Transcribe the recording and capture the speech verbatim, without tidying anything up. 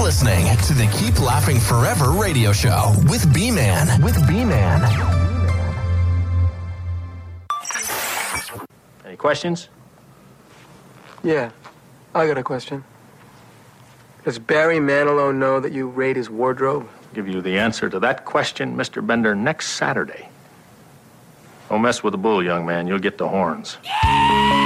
listening to the Keep Laughing Forever radio show with B-Man. With B-Man. Any questions? Yeah, I got a question. Does Barry Manilow know that you raid his wardrobe? I'll give you the answer to that question, Mister Bender, next Saturday. Don't mess with the bull, young man. You'll get the horns.